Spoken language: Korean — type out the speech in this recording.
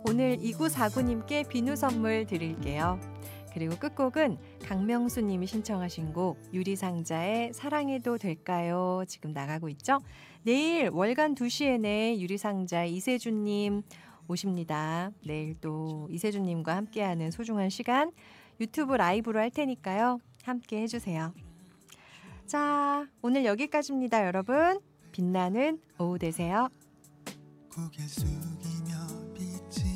오늘 2949님께 비누 선물 드릴게요. 그리고 끝곡은 강명수님이 신청하신 곡 유리상자의 사랑해도 될까요? 지금 나가고 있죠? 내일 월간 2시에는 유리상자 이세준님 오십니다. 내일 또 이세준님과 함께하는 소중한 시간 유튜브 라이브로 할 테니까요. 함께 해주세요. 자, 오늘 여기까지입니다, 여러분. 빛나는 오후 되세요. 고개 숙이며 빛이